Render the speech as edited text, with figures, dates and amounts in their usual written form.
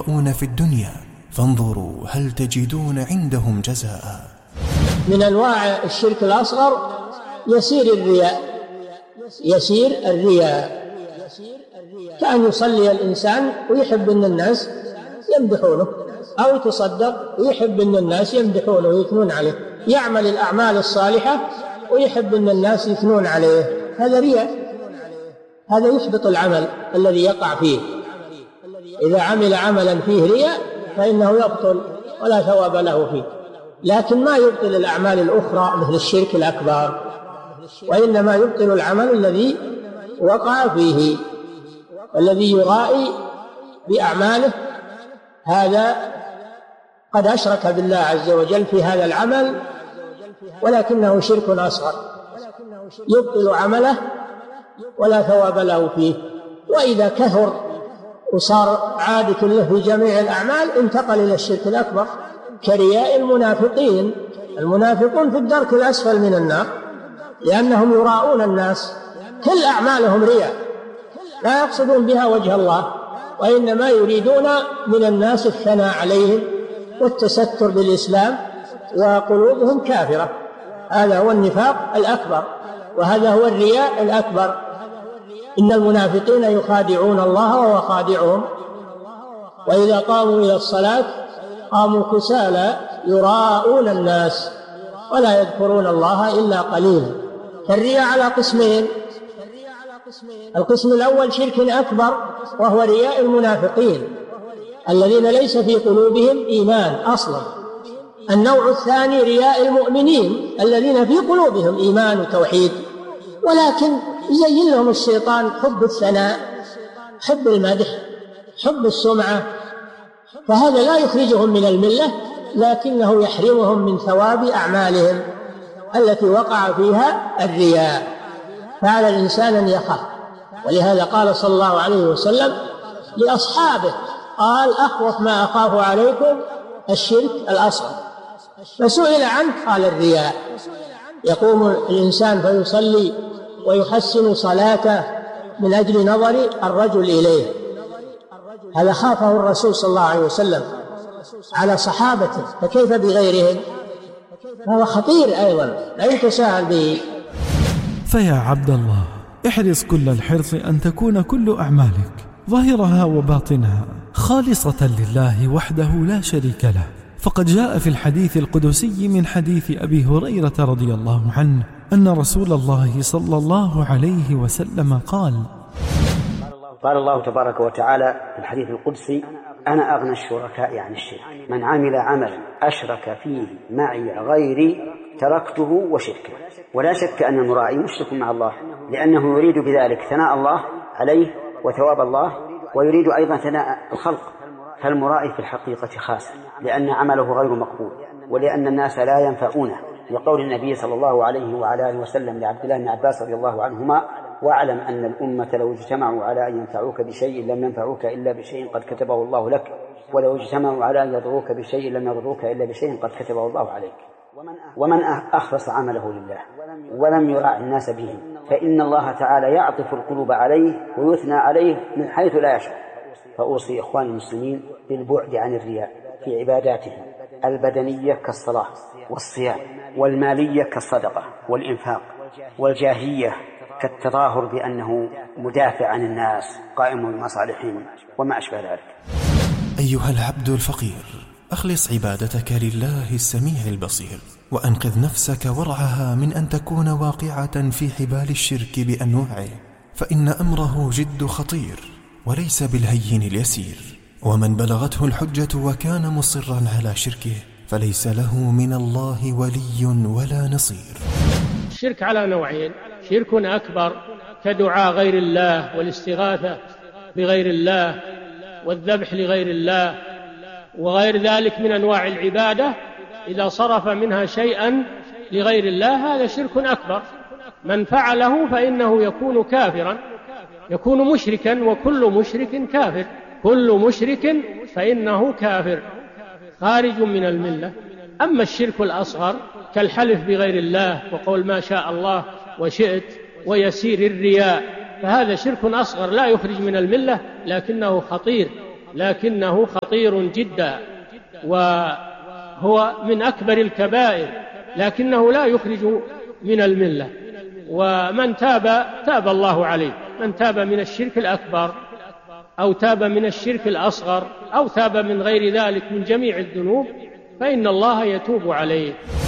يراءون في الدنيا، فانظروا هل تجدون عندهم جزاء. من أنواع الشرك الأصغر يسير الرياء، كأن يصلي الإنسان ويحب أن الناس يمدحونه، أو يتصدق ويحب أن الناس يمدحونه ويثنون عليه، يعمل الأعمال الصالحة ويحب أن الناس يثنون عليه، هذا رياء، هذا يحبط العمل الذي يقع فيه. إذا عمل عملا فيه رياء فإنه يبطل ولا ثواب له فيه. لكن ما يبطل الأعمال الأخرى مثل الشرك الأكبر، وإنما يبطل العمل الذي وقع فيه. الذي يرائي بأعماله هذا قد أشرك بالله عز وجل في هذا العمل، ولكنه شرك أصغر يبطل عمله ولا ثواب له فيه. وإذا كثر وصار عادة له في جميع الأعمال انتقل إلى الشرك الأكبر، كرياء المنافقين. المنافقون في الدرك الأسفل من النار، لأنهم يراءون الناس، كل أعمالهم رياء، لا يقصدون بها وجه الله، وإنما يريدون من الناس الثناء عليهم والتستر بالإسلام، وقلوبهم كافرة. هذا هو النفاق الأكبر، وهذا هو الرياء الأكبر. إن المنافقين يخادعون الله وهو خادعهم، وإذا قاموا إلى الصلاة قاموا كسالى يراءون الناس ولا يذكرون الله إلا قليلا. فالرياء على قسمين: القسم الأول شرك أكبر وهو رياء المنافقين الذين ليس في قلوبهم إيمان أصلا. النوع الثاني رياء المؤمنين الذين في قلوبهم إيمان وتوحيد، ولكن يزين لهم الشيطان حب الثناء، حب المدح، حب السمعة، فهذا لا يخرجهم من الملة، لكنه يحرمهم من ثواب أعمالهم التي وقع فيها الرياء. فعلى الإنسان أن يخاف، ولهذا قال صلى الله عليه وسلم لأصحابه، قال: أخوف ما أخاف عليكم الشرك الأصغر. فسئل عنه قال: الرياء. يقوم الإنسان فيصلي ويحسن صلاته من أجل نظر الرجل إليه، هذا خافه الرسول صلى الله عليه وسلم على صحابته، فكيف بغيرهم؟ هذا خطير أيضا لا يتساهل به. فيا عبد الله، احرص كل الحرص أن تكون كل أعمالك ظاهرها وباطنها خالصة لله وحده لا شريك له. فقد جاء في الحديث القدسي من حديث أبي هريرة رضي الله عنه أن رسول الله صلى الله عليه وسلم قال الله تبارك وتعالى في الحديث القدسي: أنا أغنى الشركاء عن الشرك، من عمل عملا أشرك فيه معي غيري تركته وشركه. ولا شك أن المرائي مشرك مع الله، لأنه يريد بذلك ثناء الله عليه وثواب الله، ويريد أيضا ثناء الخلق. فالمرائي في الحقيقة خاسر، لأن عمله غير مقبول، ولأن الناس لا ينفعونه، لقول النبي صلى الله عليه وعلى آله وسلم لعبد الله بن عباس رضي الله عنهما: واعلم أن الأمة لو اجتمعوا على أن ينفعوك بشيء لم ينفعوك إلا بشيء قد كتبه الله لك، ولو اجتمعوا على أن يضروك بشيء لم يضروك إلا بشيء قد كتبه الله عليك. ومن أخلص عمله لله ولم يراعي الناس به، فإن الله تعالى يعطف القلوب عليه ويثنى عليه من حيث لا يشاء. فأوصي إخواني المسلمين بالبعد عن الرياء في عباداتهم البدنية كالصلاة والصيام، والمالية كالصدقة والإنفاق، والجاهية كالتظاهر بأنه مدافع عن الناس قائم بمصالحهم وما أشبه ذلك. أيها العبد الفقير، أخلص عبادتك لله السميع البصير، وأنقذ نفسك ورعها من أن تكون واقعة في حبال الشرك بأنواعه، فإن أمره جد خطير وليس بالهين اليسير. ومن بلغته الحجة وكان مصرا على شركه فليس له من الله ولي ولا نصير. الشرك على نوعين: شرك أكبر كدعاء غير الله والاستغاثة بغير الله والذبح لغير الله وغير ذلك من أنواع العبادة، إذا صرف منها شيئا لغير الله هذا شرك أكبر. من فعله فإنه يكون كافرا، يكون مشركا، وكل مشرك كافر، كل مشرك فإنه كافر خارج من الملة. أما الشرك الأصغر كالحلف بغير الله وقول ما شاء الله وشئت ويسير الرياء، فهذا شرك أصغر لا يخرج من الملة، لكنه خطير لكنه خطير جدا، وهو من أكبر الكبائر، لكنه لا يخرج من الملة. ومن تاب الله عليه، من تاب من الشرك الأكبر أو تاب من الشرك الأصغر أو تاب من غير ذلك من جميع الذنوب فإن الله يتوب عليه.